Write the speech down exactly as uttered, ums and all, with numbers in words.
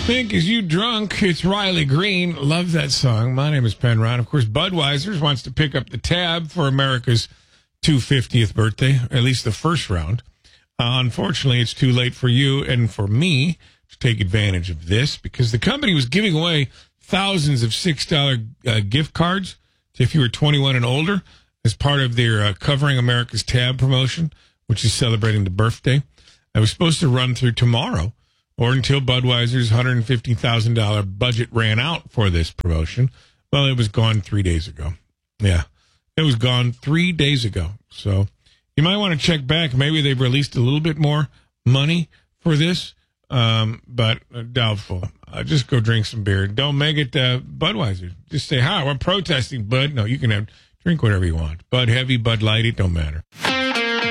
Think Is You Drunk? It's Riley Green. Love that song. My name is Penrod. Of course, Budweiser wants to pick up the tab for America's two hundred fiftieth birthday, at least the first round. Uh, unfortunately, it's too late for you and for me to take advantage of this because the company was giving away thousands of six dollar uh, gift cards if you were twenty-one and older as part of their uh, Covering America's Tab promotion, which is celebrating the birthday. I was supposed to run through tomorrow or until Budweiser's one hundred fifty thousand dollars budget ran out for this promotion. Well, it was gone three days ago. Yeah, it was gone three days ago. So you might want to check back. Maybe they've released a little bit more money for this, um, but doubtful. Uh, just go drink some beer. Don't make it uh, Budweiser. Just say, hi, we're protesting, Bud. No, you can have drink whatever you want. Bud Heavy, Bud Light, it don't matter.